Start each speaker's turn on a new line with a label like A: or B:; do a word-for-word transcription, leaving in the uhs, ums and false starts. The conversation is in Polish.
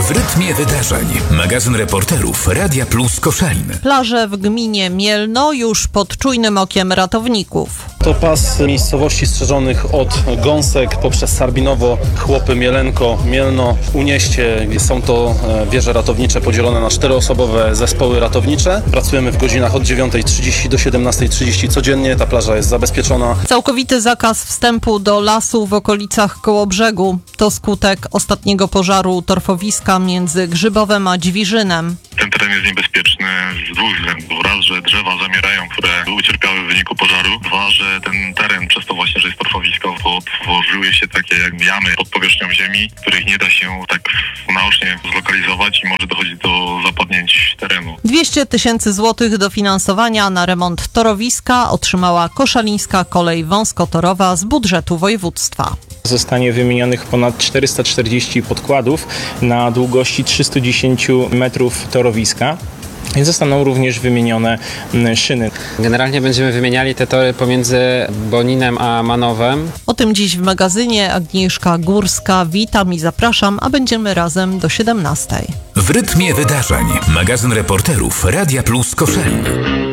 A: W rytmie wydarzeń. Magazyn reporterów Radia Plus Koszalin.
B: Plaże w gminie Mielno już pod czujnym okiem ratowników.
C: To pas miejscowości strzeżonych od Gąsek poprzez Sarbinowo, Chłopy, Mielenko, Mielno, Unieście. Są to wieże ratownicze podzielone na czteroosobowe zespoły ratownicze. Pracujemy w godzinach od dziewiątej trzydzieści do siedemnastej trzydzieści codziennie. Ta plaża jest zabezpieczona.
B: Całkowity zakaz wstępu do lasu w okolicach Kołobrzegu to skutek ostatniego pożaru torfowiska między Grzybowem a Dźwiżynem.
D: Ten teren jest niebezpieczny z dwóch względów. Raz, że drzewa zamierają, które ucierpiały w wyniku pożaru. Dwa, że ten teren, przez to właśnie, że jest torfowisko, to tworzyły się takie jak jamy pod powierzchnią ziemi, których nie da się tak naocznie zlokalizować i może dochodzić do zapadnięć terenu.
B: dwieście tysięcy złotych dofinansowania na remont torowiska otrzymała Koszalińska Kolej Wąskotorowa z budżetu województwa.
E: Zostanie wymienionych ponad czterysta czterdzieści podkładów na długości trzysta dziesięć metrów torowiska. I zostaną również wymienione szyny.
F: Generalnie będziemy wymieniali te tory pomiędzy Boninem a Manowem.
B: O tym dziś w magazynie. Agnieszka Górska. Witam i zapraszam, a będziemy razem do siedemnastej.
A: W rytmie wydarzeń. Magazyn reporterów Radia Plus Koszalin.